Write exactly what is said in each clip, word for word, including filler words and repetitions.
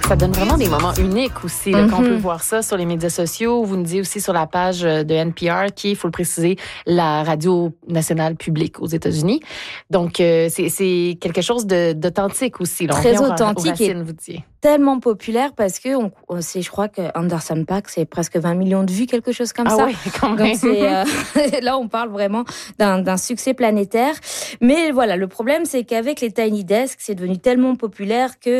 Ça donne vraiment des moments uniques aussi, là, Mm-hmm. qu'on peut voir ça sur les médias sociaux. Vous nous dites aussi sur la page de N P R, qui est, il faut le préciser, la radio nationale publique aux États-Unis. Donc, euh, c'est, c'est quelque chose de, d'authentique aussi. Là. On Très vient aux- authentique aux racines, et vous disiez. tellement populaire parce que on, c'est, je crois que Anderson .Paak, c'est presque vingt millions de vues, quelque chose comme Ah ça. oui, quand même. Donc c'est, euh, là, on parle vraiment d'un, d'un succès planétaire. Mais voilà, le problème, c'est qu'avec les Tiny Desk, c'est devenu tellement populaire que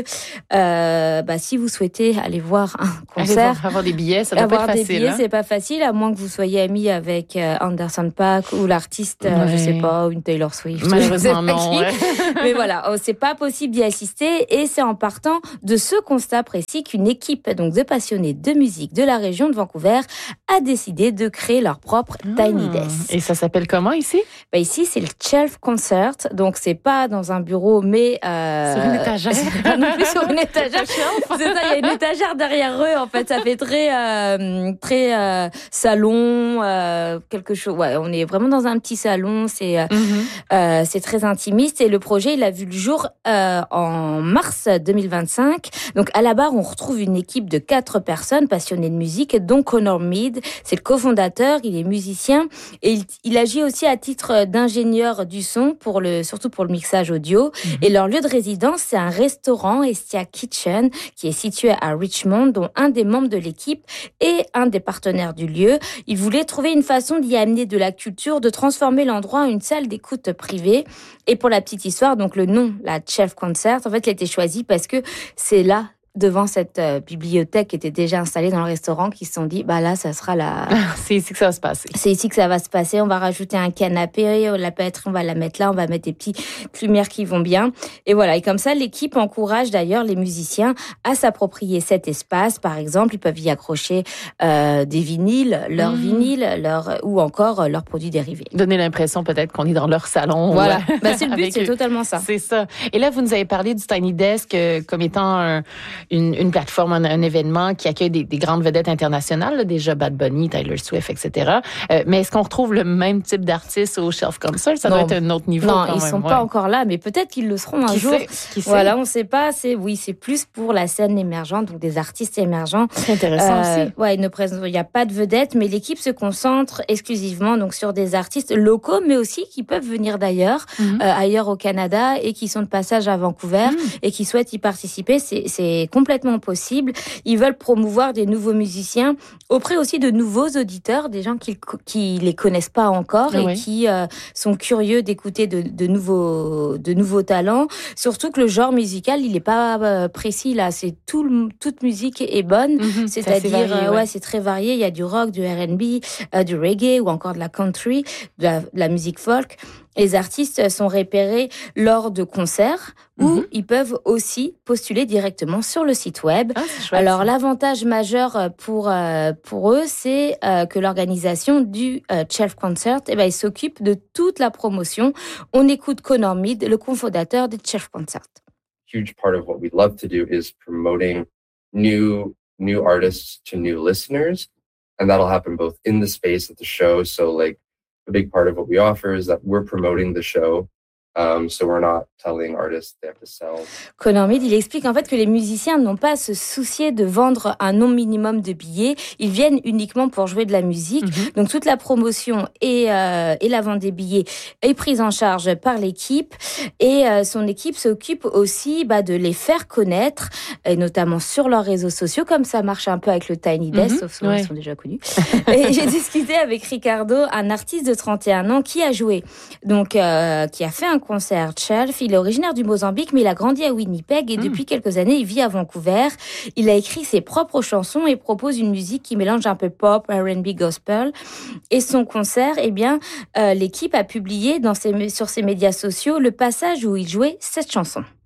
euh, bah, si vous souhaitez aller voir un concert, Avoir, avoir des billets, ça doit avoir pas être des facile. billets, hein? c'est pas facile, à moins que vous soyez ami avec euh, Anderson .Paak ou l'artiste, euh, Ouais. je sais pas, une Taylor Swift. Malheureusement, je sais pas non. qui. Ouais. Mais voilà, oh, c'est pas possible d'y assister et c'est en partant de ce constat précis qu'une équipe donc de passionnés de musique de la région de Vancouver a décidé de créer leur propre Tiny Ah. Desk. Et ça s'appelle comment ici? Ben ici, c'est le Shelf Concert, donc c'est pas dans un bureau, mais euh, Sur une étagère. c'est pas non plus sur une étagère. C'est ça, il y a une étagère derrière eux. En fait, ça fait très euh, très euh, salon, euh, quelque chose. Ouais, on est vraiment dans un petit salon. C'est euh, Mm-hmm. euh, c'est très intimiste et le projet, il a vu le jour euh, en mars deux mille vingt-cinq. Donc à la barre, on retrouve une équipe de quatre personnes passionnées de musique, dont Connor Mead, c'est le cofondateur, il est musicien et il, il agit aussi à titre d'ingénieur du son pour le, surtout pour le mixage audio. Mm-hmm. Et leur lieu de résidence, c'est un restaurant, Estia Kitchen, qui est situé à Richmond, dont un des membres de l'équipe est un des partenaires du lieu. Ils voulaient trouver une façon d'y amener de la culture, de transformer l'endroit en une salle d'écoute privée. Et pour la petite histoire, donc le nom, la Shelf Concert, en fait, il a été choisi parce que c'est là, devant cette euh, bibliothèque qui était déjà installée dans le restaurant, qui se sont dit, bah là, ça sera la... C'est ici que ça va se passer. C'est ici que ça va se passer. On va rajouter un canapé, la pâtre, on va la mettre là, on va mettre des petites lumières qui vont bien. Et voilà. Et comme ça, l'équipe encourage d'ailleurs les musiciens à s'approprier cet espace. Par exemple, ils peuvent y accrocher euh, des vinyles, leurs mmh. vinyles, leur, ou encore euh, leurs produits dérivés. Donner l'impression peut-être qu'on est dans leur salon. Voilà. Ouais. Bah, c'est le but, c'est eux. Totalement ça. C'est ça. Et là, vous nous avez parlé du Tiny Desk euh, comme étant un, Une, une plateforme, un, un événement qui accueille des, des grandes vedettes internationales, là, déjà Bad Bunny, Taylor Swift, et cetera. Euh, mais est-ce qu'on retrouve le même type d'artistes au Shelf Concert? Ça non. doit être un autre niveau. Non, quand ils même. sont ouais. pas encore là, mais peut-être qu'ils le seront un qui jour. Sait? Qui voilà, sait? on sait pas. C'est oui, c'est plus pour la scène émergente, donc des artistes émergents. C'est intéressant euh, aussi. Ouais, il ne présente, il y a pas de vedettes, mais l'équipe se concentre exclusivement donc sur des artistes locaux, mais aussi qui peuvent venir d'ailleurs, mm-hmm. euh, ailleurs au Canada et qui sont de passage à Vancouver mm. et qui souhaitent y participer. C'est, c'est complètement possible. Ils veulent promouvoir des nouveaux musiciens auprès aussi de nouveaux auditeurs, des gens qui qui les connaissent pas encore et oui. qui euh, sont curieux d'écouter de, de nouveaux de nouveaux talents. Surtout que le genre musical, il est pas euh, précis là. C'est tout le, toute musique est bonne, mm-hmm. c'est-à-dire c'est varié, euh, ouais. ouais, c'est très varié. Il y a du rock, du R and B, euh, du reggae ou encore de la country, de la, de la musique folk. Les artistes sont repérés lors de concerts où mm-hmm. ils peuvent aussi postuler directement sur le site web. Ah, c'est chouette. Alors, l'avantage majeur pour, euh, pour eux, c'est euh, que l'organisation du euh, Shelf Concert, eh ben, ils s'occupent de toute la promotion. On écoute Connor Mead, le cofondateur du Shelf Concert. Huge part of what we love to do is promoting new, new artists to new listeners. And that'll happen both in the space at the show. So like, a big part of what we offer is that we're promoting the show. Um, so we're not telling artists they have to sell. Connor Mead, il explique en fait que les musiciens n'ont pas à se soucier de vendre un nombre minimum de billets. Ils viennent uniquement pour jouer de la musique. Mm-hmm. Donc toute la promotion et, euh, et la vente des billets est prise en charge par l'équipe. Et euh, son équipe s'occupe aussi bah, de les faire connaître, et notamment sur leurs réseaux sociaux, comme ça marche un peu avec le Tiny Desk, mm-hmm. sauf souvent ouais. ils sont déjà connus. Et j'ai discuté avec Ricardo, un artiste de trente et un ans qui a joué, donc euh, qui a fait un concert Shelf. Il est originaire du Mozambique, mais il a grandi à Winnipeg et mmh. depuis quelques années, il vit à Vancouver. Il a écrit ses propres chansons et propose une musique qui mélange un peu pop, R and B, gospel. Et son concert, eh bien, euh, l'équipe a publié dans ses, sur ses médias sociaux le passage où il jouait cette chanson.